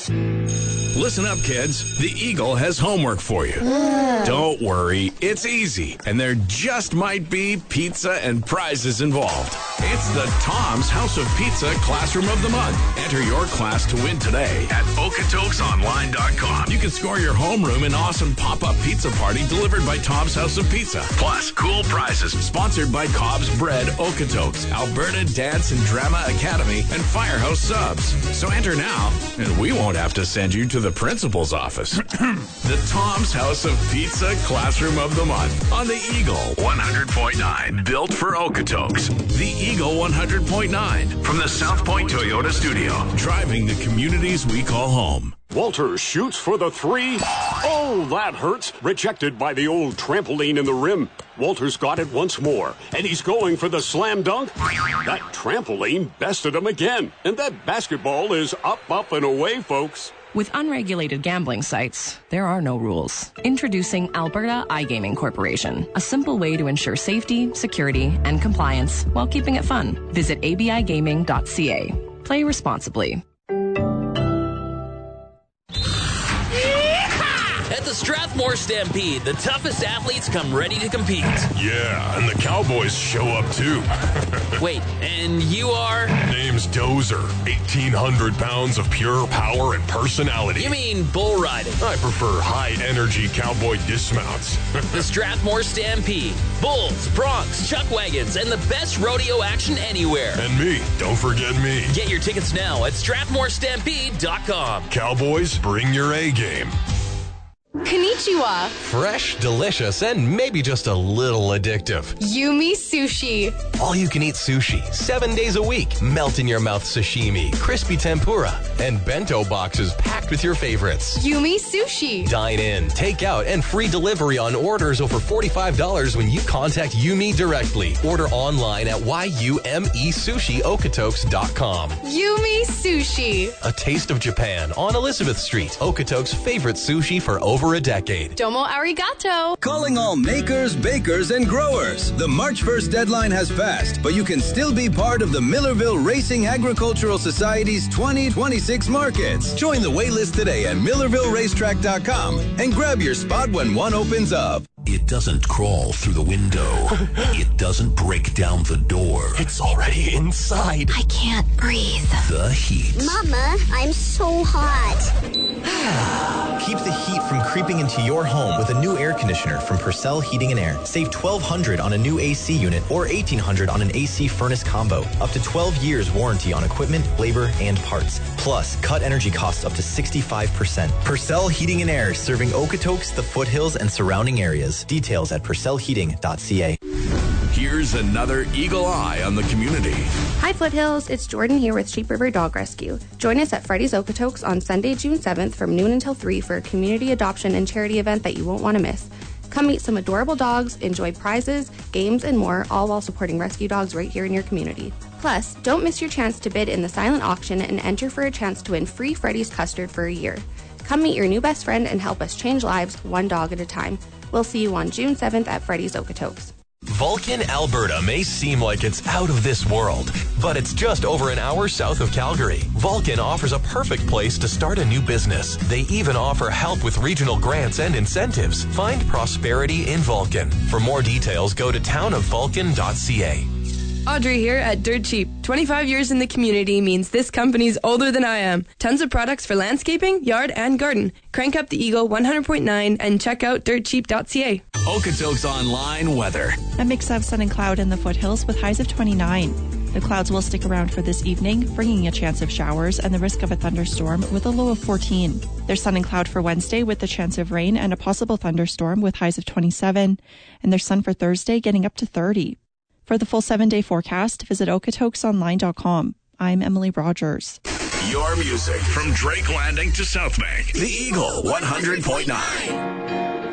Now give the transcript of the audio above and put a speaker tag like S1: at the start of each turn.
S1: Listen up, kids. The Eagle has homework for you. Don't worry, it's easy, and there just might be pizza and prizes involved. It's the Tom's House of Pizza Classroom of the Month. Enter your class to win today at Okotoksonline.com. You can score your homeroom an awesome pop-up pizza party delivered by Tom's House of Pizza. Plus, cool prizes sponsored by Cobb's Bread, Okotokes, Alberta Dance and Drama Academy, and Firehouse Subs. So enter now, and we won't have to send you to the principal's office. The Tom's House of Pizza Classroom of the Month on the Eagle 100.9. Built for Okotokes. The Eagle 100.9 from the South Point Toyota Studio. Driving the communities we call home.
S2: Walter shoots for the three. Oh, that hurts. Rejected by the old trampoline in the rim. Walter's got it once more, and he's going for the slam dunk. That trampoline bested him again, and that basketball is up, and away, folks.
S3: With unregulated gambling sites, there are no rules. Introducing Alberta iGaming Corporation, a simple way to ensure safety, security, and compliance while keeping it fun. Visit abigaming.ca. Play responsibly.
S4: At the Strathmore Stampede, the toughest athletes come ready to compete.
S5: Yeah, and the Cowboys show up too.
S4: Wait, and you are?
S5: Name's Dozer. 1,800 pounds of pure power and personality.
S4: You mean bull riding?
S5: I prefer high-energy cowboy dismounts.
S4: The Strathmore Stampede. Bulls, broncs, chuck wagons, and the best rodeo action anywhere.
S5: And me. Don't forget me.
S4: Get your tickets now at StrathmoreStampede.com.
S5: Cowboys, bring your A-game.
S6: Konnichiwa.
S7: Fresh, delicious, and maybe just a little addictive.
S6: Yumi Sushi.
S7: All-you-can-eat sushi, 7 days a week. Melt-in-your-mouth sashimi, crispy tempura, and bento boxes packed with your favorites.
S6: Yumi Sushi.
S7: Dine in, take out, and free delivery on orders over $45 when you contact Yumi directly. Order online at yumesushiokotoks.com.
S6: Yumi Sushi.
S7: A taste of Japan on Elizabeth Street. Okotok's favorite sushi for over a decade.
S6: Domo arigato.
S8: Calling all makers, bakers, and growers. The March 1st deadline has passed, but you can still be part of the Millerville Racing Agricultural Society's 2026 markets. Join the waitlist today at MillervilleRacetrack.com and grab your spot when one opens up.
S9: It doesn't crawl through the window. It doesn't break down the door.
S7: It's already inside.
S10: I can't breathe.
S9: The heat.
S10: Mama, I'm so hot.
S11: Keep the heat from creeping into your home with a new air conditioner from Purcell Heating and Air. Save $1,200 on a new AC unit or $1,800 on an AC furnace combo. Up to 12 years warranty on equipment, labor, and parts. Plus, cut energy costs up to 65%. Purcell Heating and Air, serving Okotokes, the foothills, and surrounding areas. Details at purcellheating.ca.
S1: Here's another Eagle Eye on the community.
S12: Hi Foothills, it's Jordan here with Sheep River Dog Rescue. Join us at Freddy's Okotokes on Sunday, June 7th from noon until 3 for a community adoption and charity event that you won't want to miss. Come meet some adorable dogs, enjoy prizes, games, and more, all while supporting rescue dogs right here in your community. Plus, don't miss your chance to bid in the silent auction and enter for a chance to win free Freddy's custard for a year. Come meet your new best friend and help us change lives one dog at a time. We'll see you on June 7th at Freddy's Okotokes.
S7: Vulcan, Alberta may seem like it's out of this world, but it's just over an hour south of Calgary. Vulcan offers a perfect place to start a new business. They even offer help with regional grants and incentives. Find prosperity in Vulcan. For more details, go to townofvulcan.ca.
S13: Audrey here at Dirt Cheap. 25 years in the community means this company's older than I am. Tons of products for landscaping, yard, and garden. Crank up the Eagle 100.9 and check out dirtcheap.ca.
S1: Okotoks Online weather.
S14: A mix of sun and cloud in the foothills with highs of 29. The clouds will stick around for this evening, bringing a chance of showers and the risk of a thunderstorm with a low of 14. There's sun and cloud for Wednesday with the chance of rain and a possible thunderstorm with highs of 27. And there's sun for Thursday getting up to 30. For the full 7-day forecast, visit Okotoksonline.com. I'm Emily Rogers.
S1: Your music from Drake Landing to South Bank. The Eagle 100.9.